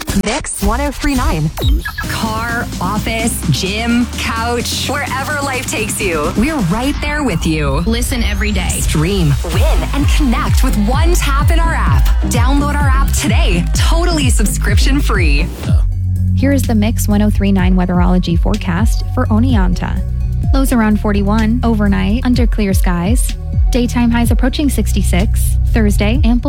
Mix 1039. Car, office, gym, couch, wherever life takes you, we're right there with you. Listen every day. Stream, win, and connect with one tap in our app. Download our app today, totally subscription free. Here is the Mix 1039 weatherology forecast for Oneonta. Lows around 41 overnight under clear skies. Daytime highs approaching 66. Thursday, ample